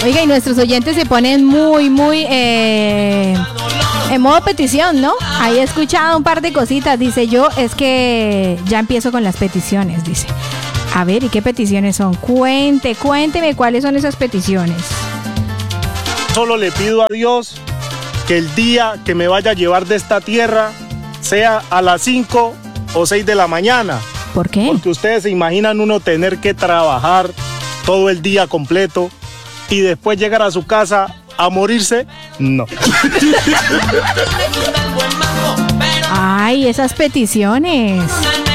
Oiga, y nuestros oyentes se ponen muy en modo petición, ¿no? Ahí he escuchado un par de cositas. Dice, yo es que ya empiezo con las peticiones, dice. A ver, ¿y qué peticiones son? Cuénteme cuáles son esas peticiones. Solo le pido a Dios que el día que me vaya a llevar de esta tierra sea a las 5 o 6 de la mañana. ¿Por qué? Porque ustedes se imaginan uno tener que trabajar todo el día completo y después llegar a su casa a morirse. No. Ay, esas peticiones.